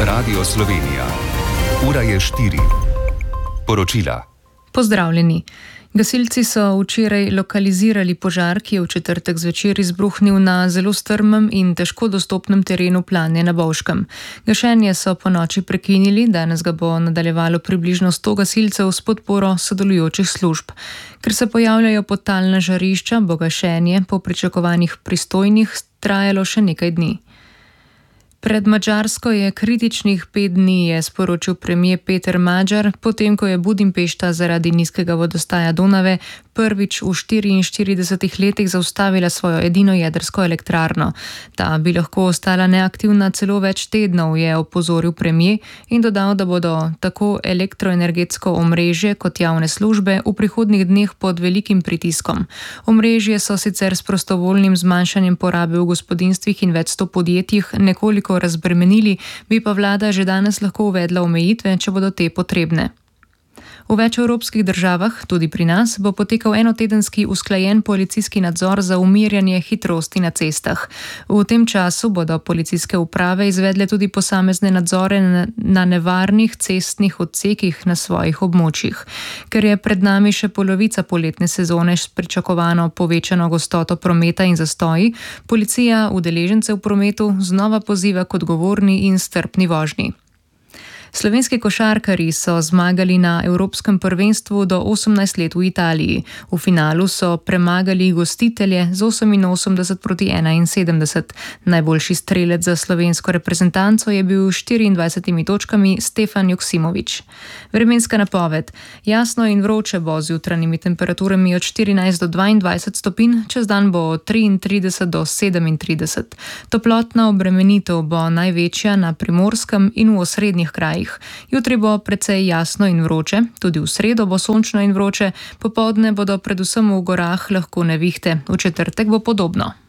Radio Slovenija. Ura je 4. Poročila. Pozdravljeni. Gasilci so včeraj lokalizirali požar, ki je v četrtek zvečer izbruhnil na zelo strmem in težko dostopnem terenu Planje na Bovškem. Gašenje so po noči prekinili, danes ga bo nadaljevalo približno 100 gasilcev s podporo sodelujočih služb. Ker se pojavljajo podtalna žarišča, bo gašenje po pričakovanjih pristojnih trajalo še nekaj dni. Pred Madžarsko je kritičnih 5 dni, je sporočil premier Peter Magyar, potem ko je Budimpešta zaradi nizkega vodostaja Donave prvič v 44 letih zaustavila svojo edino jedrsko elektrarno. Ta bi lahko ostala neaktivna celo več tednov, je opozoril premier in dodal, da bodo tako elektroenergetsko omrežje kot javne službe v prihodnjih dneh pod velikim pritiskom. Omrežje so sicer s prostovoljnim zmanjšanjem porabe v gospodinjstvih in več 100 podjetjih nekoliko razbremenili, bi pa vlada že danes lahko uvedla omejitve, če bodo te potrebne. V več evropskih državah, tudi pri nas, bo potekal enotedenski usklajen policijski nadzor za umirjanje hitrosti na cestah. V tem času bodo policijske uprave izvedle tudi posamezne nadzore na nevarnih cestnih odsekih na svojih območjih. Ker je pred nami še polovica poletne sezone s pričakovano povečano gostoto prometa in zastoji, policija udeležence v prometu znova poziva k odgovorni in strpni vožnji. Slovenski košarkarji so zmagali na Evropskem prvenstvu do 18 let v Italiji. V finalu so premagali gostitelje z 88-71. Najboljši strelec za slovensko reprezentanco je bil s 24 točkami Stefan Joksimović. Vremenska napoved. Jasno in vroče bo z jutranjimi temperaturami od 14 do 22 stopinj, čez dan bo od 33 do 37. Toplotna obremenitev bo največja na Primorskem in v osrednjih krajih. Jutri bo precej jasno in vroče, tudi v sredo bo sončno in vroče, popoldne bodo predvsem v gorah lahko nevihte, v četrtek bo podobno.